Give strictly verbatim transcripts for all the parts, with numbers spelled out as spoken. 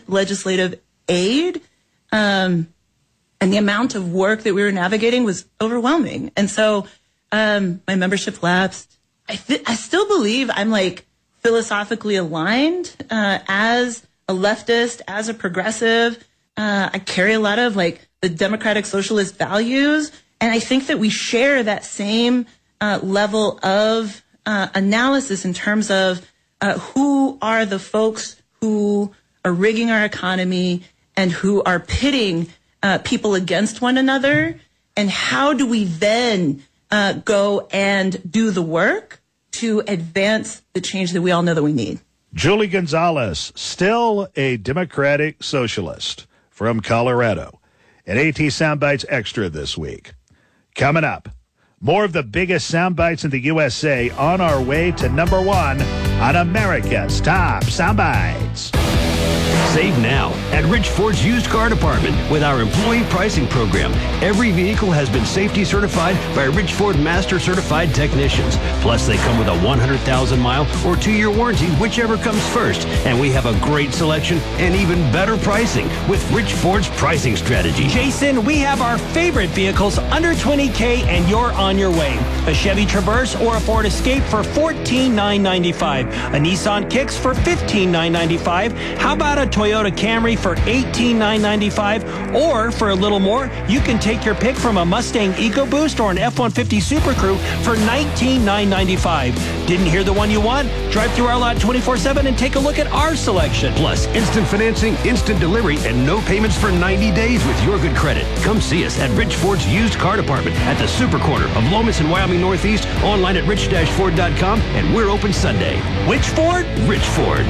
legislative aid, um, and the amount of work that we were navigating was overwhelming. And so um, my membership lapsed. I, th- I still believe I'm like philosophically aligned uh, as a leftist, as a progressive. Uh, I carry a lot of like the democratic socialist values. And I think that we share that same uh, level of uh, analysis in terms of uh, who are the folks who are rigging our economy and who are pitting uh, people against one another. And how do we then uh, go and do the work to advance the change that we all know that we need? Julie Gonzalez, still a Democratic socialist from Colorado. At AT Soundbites Extra this week. Coming up, more of the biggest soundbites in the U S A on our way to number one on America's Top Soundbites. Save now at Rich Ford's used car department with our employee pricing program. Every vehicle has been safety certified by Rich Ford Master Certified technicians. Plus, they come with a one hundred thousand mile or two-year warranty, whichever comes first. And we have a great selection and even better pricing with Rich Ford's pricing strategy. Jason, we have our favorite vehicles under twenty K and you're on your way. A Chevy Traverse or a Ford Escape for fourteen thousand nine hundred ninety-five dollars. A Nissan Kicks for fifteen thousand nine hundred ninety-five dollars. How about a Toyota Camry for eighteen thousand nine hundred ninety-five dollars? Or for a little more, you can take your pick from a Mustang EcoBoost or an F one fifty Super Crew for nineteen thousand nine hundred ninety-five dollars. Didn't hear the one you want? Drive through our lot twenty-four seven and take a look at our selection. Plus, instant financing, instant delivery, and no payments for ninety days with your good credit. Come see us at Rich Ford's used car department at the Super Corner of Lomas and Wyoming Northeast, online at rich dash ford dot com, and we're open Sunday. Which Ford? Rich Ford.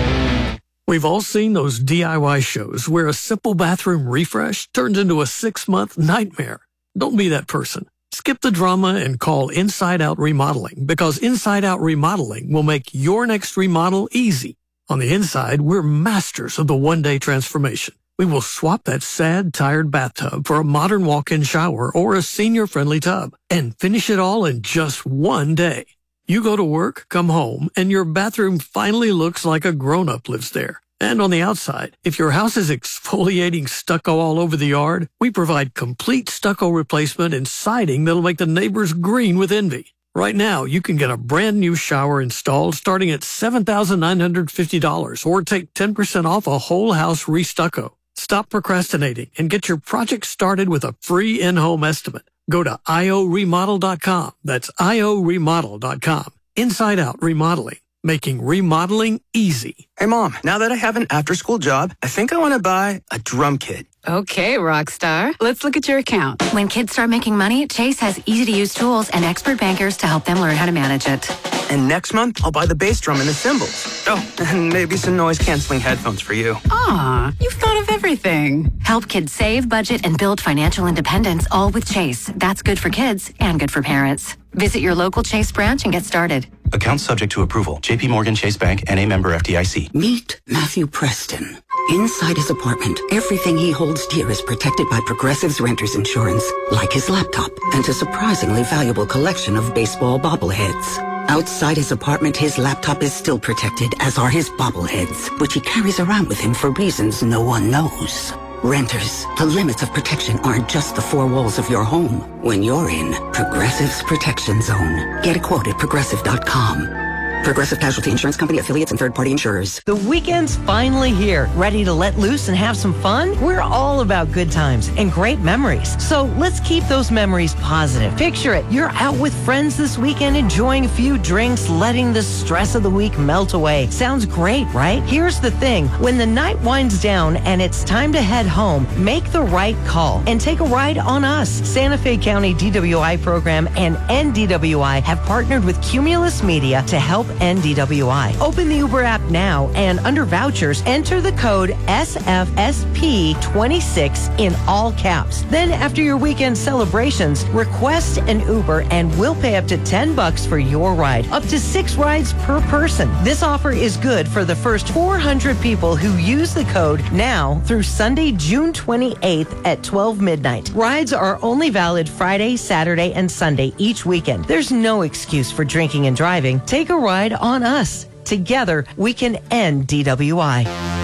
We've all seen those D I Y shows where a simple bathroom refresh turns into a six-month nightmare. Don't be that person. Skip the drama and call Inside Out Remodeling, because Inside Out Remodeling will make your next remodel easy. On the inside, we're masters of the one-day transformation. We will swap that sad, tired bathtub for a modern walk-in shower or a senior-friendly tub and finish it all in just one day. You go to work, come home, and your bathroom finally looks like a grown-up lives there. And on the outside, if your house is exfoliating stucco all over the yard, we provide complete stucco replacement and siding that'll make the neighbors green with envy. Right now, you can get a brand new shower installed starting at seven thousand nine hundred fifty dollars or take ten percent off a whole house restucco. Stop procrastinating and get your project started with a free in-home estimate. Go to I O remodel dot com. That's I O remodel dot com. Inside Out Remodeling, making remodeling easy. Hey, Mom, now that I have an after-school job, I think I want to buy a drum kit. Okay, Rockstar. Let's look at your account. When kids start making money, Chase has easy-to-use tools and expert bankers to help them learn how to manage it. And next month, I'll buy the bass drum and the cymbals. Oh, and maybe some noise-canceling headphones for you. Aw, you've thought of everything. Help kids save, budget, and build financial independence, all with Chase. That's good for kids and good for parents. Visit your local Chase branch and get started. Account subject to approval. J P Morgan Chase Bank, N A member F D I C. Meet Matthew Preston. Inside his apartment, everything he holds dear is protected by Progressive's renter's insurance, like his laptop and a surprisingly valuable collection of baseball bobbleheads. Outside his apartment, his laptop is still protected, as are his bobbleheads, which he carries around with him for reasons no one knows. Renters, the limits of protection aren't just the four walls of your home. When you're in Progressive's Protection Zone, get a quote at progressive dot com. Progressive Casualty Insurance Company, affiliates, and third-party insurers. The weekend's finally here. Ready to let loose and have some fun? We're all about good times and great memories. So let's keep those memories positive. Picture it. You're out with friends this weekend, enjoying a few drinks, letting the stress of the week melt away. Sounds great, right? Here's the thing. When the night winds down and it's time to head home, make the right call and take a ride on us. Santa Fe County D W I program and N D W I have partnered with Cumulus Media to help N D W I. Open the Uber app now and under vouchers, enter the code S F S P twenty-six in all caps. Then after your weekend celebrations, request an Uber and we'll pay up to ten bucks for your ride. Up to six rides per person. This offer is good for the first four hundred people who use the code now through Sunday, June twenty-eighth at twelve midnight. Rides are only valid Friday, Saturday, and Sunday each weekend. There's no excuse for drinking and driving. Take a ride on us. Together, we can end D W I.